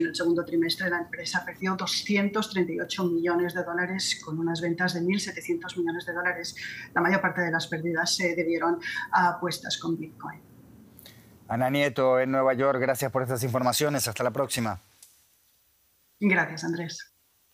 En el segundo trimestre la empresa perdió 238 millones de dólares con unas ventas de 1.700 millones de dólares. La mayor parte de las pérdidas se debieron a apuestas con Bitcoin. Ana Nieto en Nueva York, gracias por estas informaciones. Hasta la próxima. Gracias, Andrés.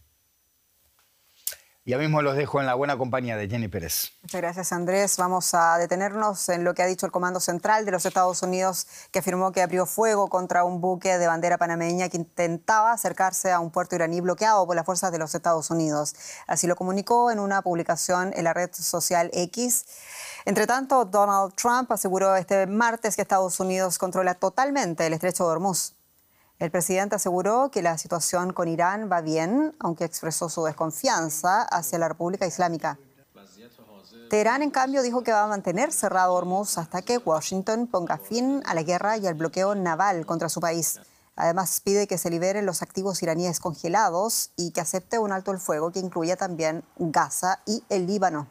Ya mismo los dejo en la buena compañía de Jenny Pérez. Muchas gracias, Andrés. Vamos a detenernos en lo que ha dicho el Comando Central de los Estados Unidos, que afirmó que abrió fuego contra un buque de bandera panameña que intentaba acercarse a un puerto iraní bloqueado por las fuerzas de los Estados Unidos. Así lo comunicó en una publicación en la red social X. Entre tanto, Donald Trump aseguró este martes que Estados Unidos controla totalmente el estrecho de Hormuz. El presidente aseguró que la situación con Irán va bien, aunque expresó su desconfianza hacia la República Islámica. Teherán, en cambio, dijo que va a mantener cerrado Hormuz hasta que Washington ponga fin a la guerra y al bloqueo naval contra su país. Además, pide que se liberen los activos iraníes congelados y que acepte un alto el fuego que incluya también Gaza y el Líbano.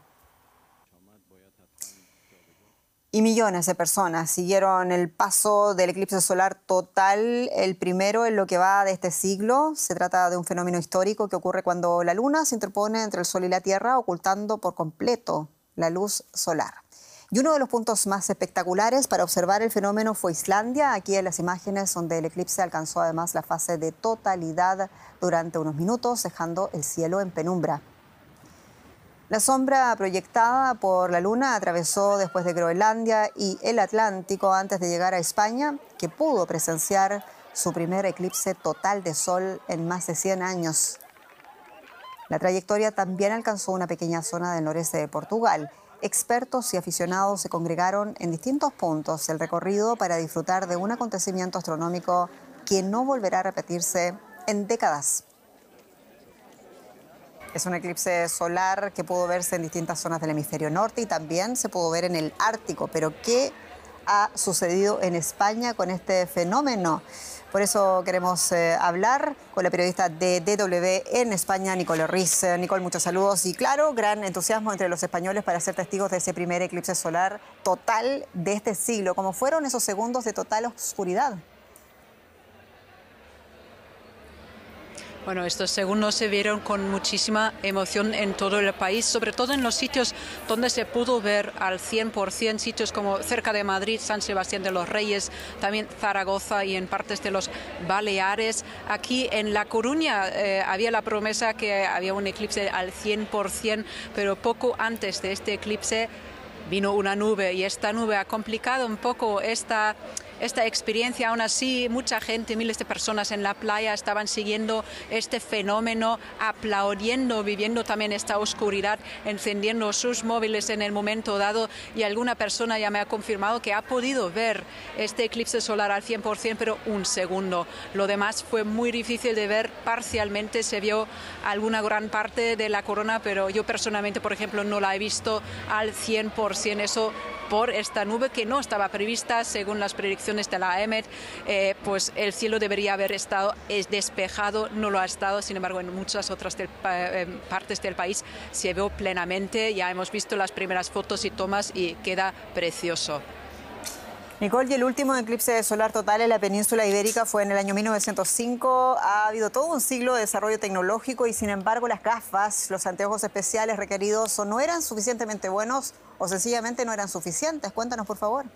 Y millones de personas siguieron el paso del eclipse solar total, el primero en lo que va de este siglo. Se trata de un fenómeno histórico que ocurre cuando la luna se interpone entre el sol y la tierra, ocultando por completo la luz solar. Y uno de los puntos más espectaculares para observar el fenómeno fue Islandia, aquí en las imágenes donde el eclipse alcanzó además la fase de totalidad durante unos minutos, dejando el cielo en penumbra. La sombra proyectada por la luna atravesó después de Groenlandia y el Atlántico antes de llegar a España, que pudo presenciar su primer eclipse total de sol en más de 100 años. La trayectoria también alcanzó una pequeña zona del noreste de Portugal. Expertos y aficionados se congregaron en distintos puntos del recorrido para disfrutar de un acontecimiento astronómico que no volverá a repetirse en décadas. Es un eclipse solar que pudo verse en distintas zonas del hemisferio norte y también se pudo ver en el Ártico. Pero ¿qué ha sucedido en España con este fenómeno? Por eso queremos hablar con la periodista de DW en España, Nicole Riz. Nicole, muchos saludos y claro, gran entusiasmo entre los españoles para ser testigos de ese primer eclipse solar total de este siglo. ¿Cómo fueron esos segundos de total oscuridad? Bueno, estos segundos se vieron con muchísima emoción en todo el país, sobre todo en los sitios donde se pudo ver al 100%, sitios como cerca de Madrid, San Sebastián de los Reyes, también Zaragoza y en partes de los Baleares. Aquí en La Coruña había la promesa que había un eclipse al 100%, pero poco antes de este eclipse vino una nube y esta nube ha complicado un poco esta experiencia. Aún así, mucha gente, miles de personas en la playa estaban siguiendo este fenómeno, aplaudiendo, viviendo también esta oscuridad, encendiendo sus móviles en el momento dado y alguna persona ya me ha confirmado que ha podido ver este eclipse solar al 100%, pero un segundo. Lo demás fue muy difícil de ver, parcialmente se vio alguna gran parte de la corona, pero yo personalmente, por ejemplo, no la he visto al 100%, eso por esta nube que no estaba prevista según las predicciones de la EMET. Pues el cielo debería haber estado despejado, no lo ha estado, sin embargo en muchas otras partes del país se vio plenamente, ya hemos visto las primeras fotos y tomas y queda precioso. Nicole, y el último eclipse solar total en la península ibérica fue en el año 1905. Ha habido todo un siglo de desarrollo tecnológico y sin embargo las gafas, los anteojos especiales requeridos o no eran suficientemente buenos o sencillamente no eran suficientes. Cuéntanos, por favor.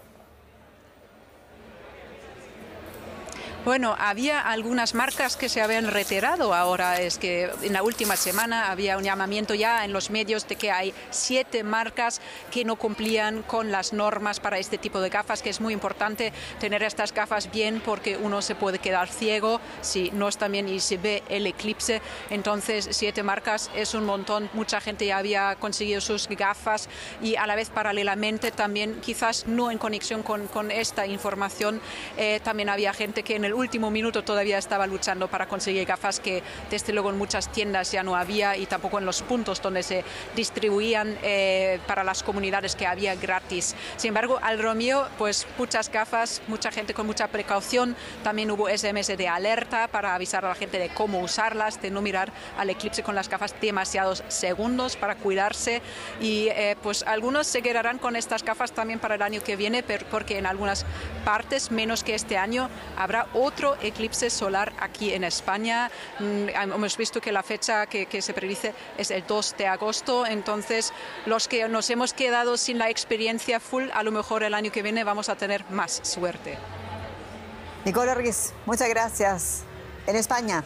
Bueno, había algunas marcas que se habían retirado ahora. Es que en la última semana había un llamamiento ya en los medios de que hay 7 marcas que no cumplían con las normas para este tipo de gafas, que es muy importante tener estas gafas bien porque uno se puede quedar ciego si no está bien y se ve el eclipse. Entonces 7 marcas es un montón. Mucha gente ya había conseguido sus gafas y a la vez paralelamente también, quizás no en conexión con esta información, también había gente que en el último minuto todavía estaba luchando para conseguir gafas que desde luego en muchas tiendas ya no había y tampoco en los puntos donde se distribuían para las comunidades que había gratis. Sin embargo, al Romeo, pues muchas gafas, mucha gente con mucha precaución. También hubo SMS de alerta para avisar a la gente de cómo usarlas, de no mirar al eclipse con las gafas demasiados segundos para cuidarse y pues algunos se quedarán con estas gafas también para el año que viene porque en algunas partes, menos que este año, habrá otro eclipse solar aquí en España. Hemos visto que la fecha que se predice es el 2 de agosto, entonces los que nos hemos quedado sin la experiencia full, a lo mejor el año que viene vamos a tener más suerte. Nicole Orriz, muchas gracias. En España.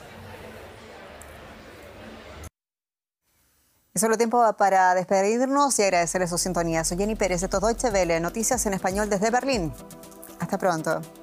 Es solo tiempo para despedirnos y agradecerles su sintonía. Soy Jenny Pérez, esto es Deutsche Welle, noticias en español desde Berlín. Hasta pronto.